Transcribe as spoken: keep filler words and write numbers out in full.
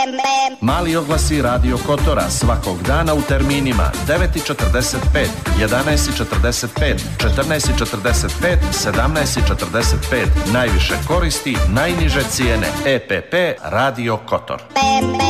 Mali oglasi Radio Kotora svakog dana u terminima devet i četrdeset pet, jedanaest i četrdeset pet, četrnaest i četrdeset pet, sedamnaest i četrdeset pet. Najviše koristi, najniže cijene. E P P Radio Kotor.